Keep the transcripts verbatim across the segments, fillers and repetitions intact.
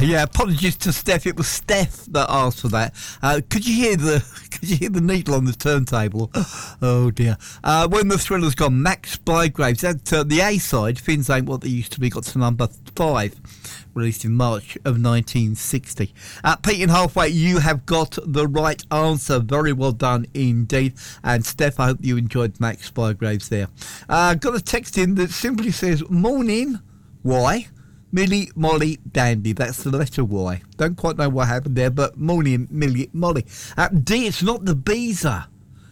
yeah, apologies to Steph. It was Steph that asked for that. Uh, could you hear the Could you hear the needle on the turntable? Oh dear. Uh, when the Thriller's gone, Max Bygraves. That's uh, the A side. Things Ain't What They Used to Be. Got to number five, released in March of nineteen sixty. Uh, Pete and Halfway, you have got the right answer. Very well done indeed. And Steph, I hope you enjoyed Max Bygraves there. Uh, got a text in that simply says, "Morning. Why? Millie, Molly, Dandy." That's the letter Y. Don't quite know what happened there, but morning, Millie, Molly. Uh, D, it's not the Beezer.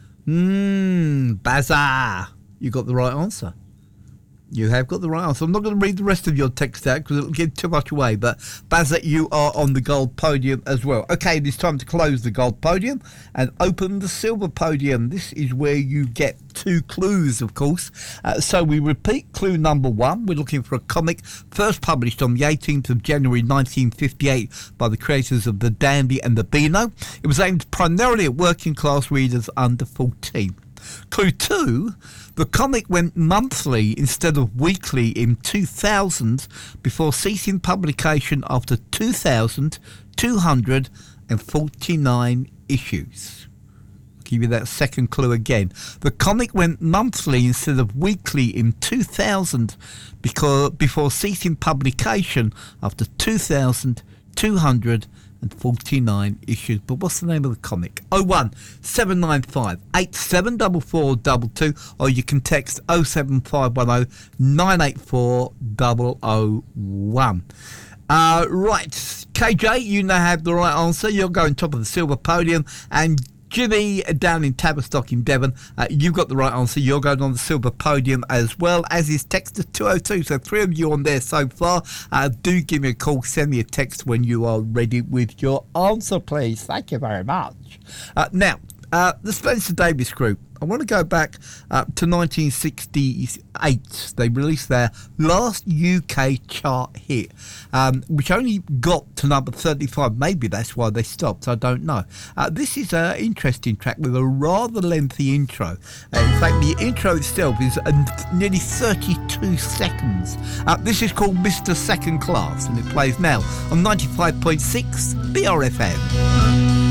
Mmm, Bazaar. You got the right answer. You have got the right answer. I'm not going to read the rest of your text out because it'll give too much away. But Bazza, you are on the gold podium as well. Okay, it's time to close the gold podium and open the silver podium. This is where you get two clues, of course. Uh, so we repeat clue number one. We're looking for a comic first published on the eighteenth of January nineteen fifty-eight by the creators of The Dandy and the Beano. It was aimed primarily at working class readers under fourteen. Clue two, the comic went monthly instead of weekly in two thousand before ceasing publication after two thousand two hundred forty-nine issues. I'll give you that second clue again. The comic went monthly instead of weekly in two thousand because, before ceasing publication after two thousand two hundred forty-nine issues. But what's the name of the comic? oh one seven nine five eight seven four four two two, or you can text oh seven five one oh nine eight four oh oh one. Uh, right, K J, you now have the right answer. You're going top of the silver podium, and Jimmy down in Tavistock in Devon, uh, you've got the right answer. You're going on the silver podium as well, as is Texter two oh two. So three of you on there so far. Uh, do give me a call. Send me a text when you are ready with your answer, please. Thank you very much. Uh, now, uh, the Spencer Davis Group. I want to go back uh, to nineteen sixty-eight. They released their last U K chart hit, um, which only got to number thirty-five. Maybe that's why they stopped. I don't know. Uh, this is an interesting track with a rather lengthy intro. Uh, in fact, the intro itself is uh, nearly thirty-two seconds. Uh, this is called Mister Second Class, and it plays now on ninety-five point six B R F M.